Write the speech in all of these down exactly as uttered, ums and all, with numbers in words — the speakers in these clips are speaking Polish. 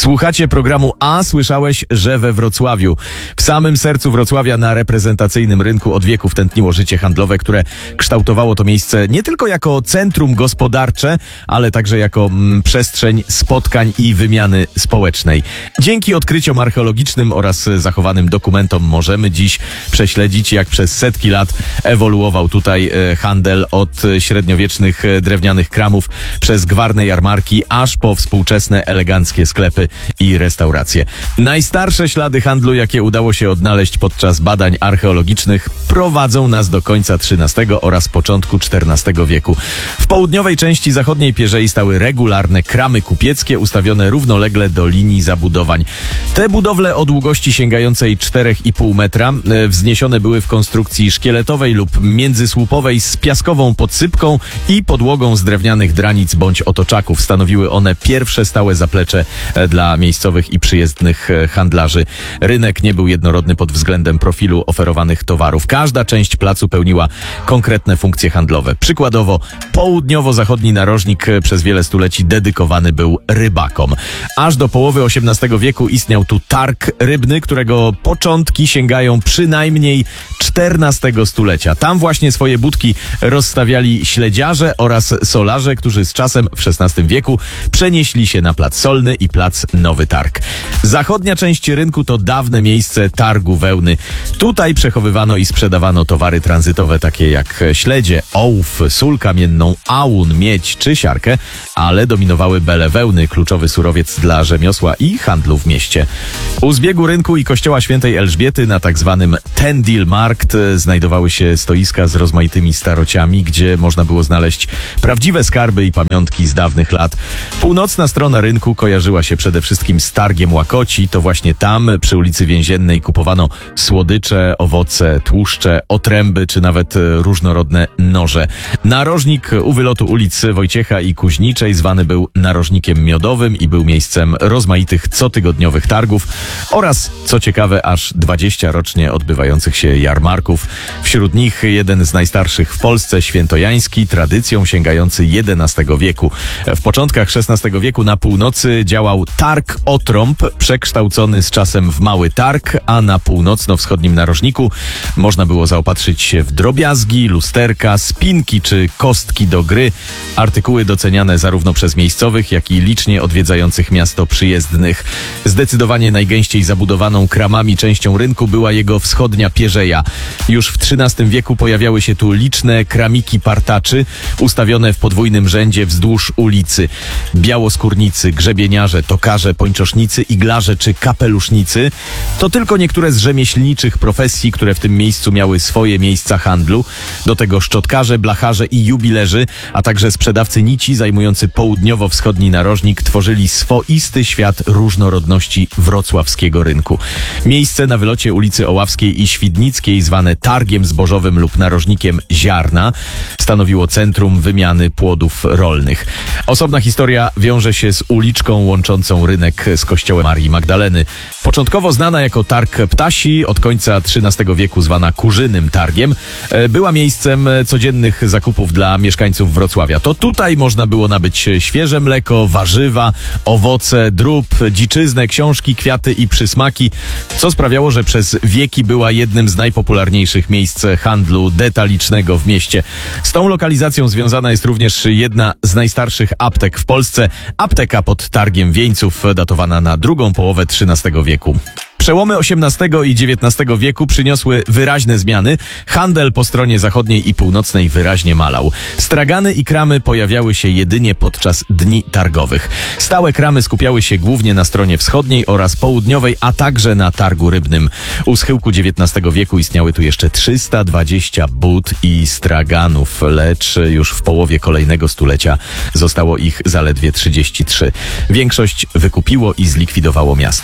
Słuchacie programu A słyszałeś, że we Wrocławiu. W samym sercu Wrocławia na reprezentacyjnym rynku od wieków tętniło życie handlowe, które kształtowało to miejsce nie tylko jako centrum gospodarcze, ale także jako mm, przestrzeń spotkań i wymiany społecznej. Dzięki odkryciom archeologicznym oraz zachowanym dokumentom możemy dziś prześledzić, jak przez setki lat ewoluował tutaj e, handel od średniowiecznych e, drewnianych kramów przez gwarne jarmarki, aż po współczesne eleganckie sklepy i restauracje. Najstarsze ślady handlu, jakie udało się odnaleźć podczas badań archeologicznych, prowadzą nas do końca trzynastego oraz początku czternastego wieku. W południowej części zachodniej Pierzei stały regularne kramy kupieckie ustawione równolegle do linii zabudowań. Te budowle o długości sięgającej czterech i pół metra wzniesione były w konstrukcji szkieletowej lub międzysłupowej z piaskową podsypką i podłogą z drewnianych dranic bądź otoczaków. Stanowiły one pierwsze stałe zaplecze dla miejscowych i przyjezdnych handlarzy. Rynek nie był jednorodny pod względem profilu oferowanych towarów. Każda część placu pełniła konkretne funkcje handlowe. Przykładowo południowo-zachodni narożnik przez wiele stuleci dedykowany był rybakom. Aż do połowy osiemnastego wieku istniał tu targ rybny, którego początki sięgają przynajmniej czternastego stulecia. Tam właśnie swoje budki rozstawiali śledziarze oraz solarze, którzy z czasem w szesnastym wieku przenieśli się na plac Solny i plac Nowy Targ. Zachodnia część rynku to dawne miejsce targu wełny. Tutaj przechowywano i sprzedawano towary tranzytowe takie jak śledzie, ołów, sól kamienną, ałun, miedź czy siarkę, ale dominowały bele wełny, kluczowy surowiec dla rzemiosła i handlu w mieście. U zbiegu rynku i kościoła świętej Elżbiety na tak zwanym Tendilmarkt znajdowały się stoiska z rozmaitymi starociami, gdzie można było znaleźć prawdziwe skarby i pamiątki z dawnych lat. Północna strona rynku kojarzyła się przede wszystkim z targiem łakoci. To właśnie tam, przy ulicy Więziennej, kupowano słodycze, owoce, tłuszcze, otręby czy nawet różnorodne noże. Narożnik u wylotu ulic Wojciecha i Kuźniczej zwany był narożnikiem miodowym i był miejscem rozmaitych cotygodniowych targów oraz, co ciekawe, aż dwadzieścia rocznie odbywających się jarmarków. Wśród nich jeden z najstarszych w Polsce, świętojański, tradycją sięgający jedenastego wieku. W początkach szesnastego wieku na północy działał targ Otrąb, przekształcony z czasem w mały targ, a na północno-wschodnim narożniku można było zaopatrzyć się w drobiazgi, lusterka, spinki czy kostki do gry. Artykuły doceniane zarówno przez miejscowych, jak i licznie odwiedzających miasto przyjezdnych. Zdecydowanie najgęściej zabudowaną kramami częścią rynku była jego wschodnia Pierzeja. Już w trzynastym wieku pojawiały się tu liczne kramiki partaczy, ustawione w podwójnym rzędzie wzdłuż ulicy. Białoskórnicy, grzebieniarze, tokarze, pończosznicy, iglarze czy kapelusznicy to tylko niektóre z rzemieślniczych profesji, które w tym miejscu miały swoje miejsca handlu. Do tego szczotkarze, blacharze i jubilerzy, a także sprzedawcy nici zajmujący południowo-wschodni narożnik tworzyli swoisty świat różnorodności wrocławskiego rynku. Miejsce na wylocie ulicy Oławskiej i Świdnickiej, zwane targiem zbożowym lub narożnikiem ziarna, stanowiło centrum wymiany płodów rolnych. Osobna historia wiąże się z uliczką łączącą rynek z kościołem Marii Magdaleny. Początkowo znana jako Targ Ptasi, od końca trzynastego wieku zwana Kurzynym Targiem, była miejscem codziennych zakupów dla mieszkańców Wrocławia. To tutaj można było nabyć świeże mleko, warzywa, owoce, drób, dziczyznę, książki, kwiaty i przysmaki, co sprawiało, że przez wieki była jednym z najpopularniejszych miejsc handlu detalicznego w mieście. Z tą lokalizacją związana jest również jedna z najstarszych aptek w Polsce, apteka pod Targiem Wieńców, datowana na drugą połowę trzynastego wieku. Przełomy osiemnastego i dziewiętnastego wieku przyniosły wyraźne zmiany. Handel po stronie zachodniej i północnej wyraźnie malał. Stragany i kramy pojawiały się jedynie podczas dni targowych. Stałe kramy skupiały się głównie na stronie wschodniej oraz południowej, a także na targu rybnym. U schyłku dziewiętnastego wieku istniały tu jeszcze trzysta dwadzieścia bud i straganów, lecz już w połowie kolejnego stulecia zostało ich zaledwie trzydzieści trzy. Większość wykupiło i zlikwidowało miasto.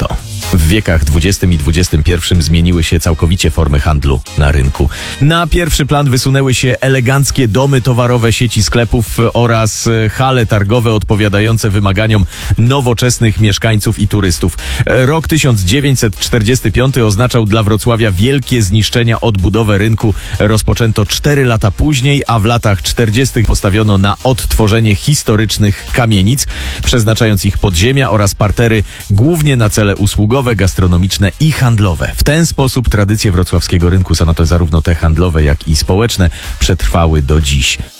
W wiekach dwudziestym i dwudziestym pierwszym zmieniły się całkowicie formy handlu na rynku. Na pierwszy plan wysunęły się eleganckie domy towarowe sieci sklepów oraz hale targowe odpowiadające wymaganiom nowoczesnych mieszkańców i turystów. Rok tysiąc dziewięćset czterdziesty piąty oznaczał dla Wrocławia wielkie zniszczenia, odbudowę rynku. Rozpoczęto cztery lata później, a w latach czterdziestych postawiono na odtworzenie historycznych kamienic, przeznaczając ich podziemia oraz partery głównie na cele usługowe, gastronomiczne i handlowe. W ten sposób tradycje wrocławskiego rynku, zarówno te handlowe, jak i społeczne, przetrwały do dziś.